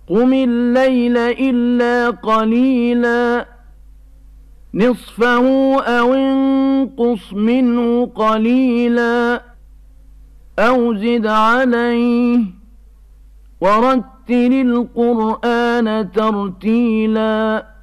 قم الليل إلا قليلا نصفه أو انقص منه قليلا أو زد عليه ورتل القرآن ترتيلا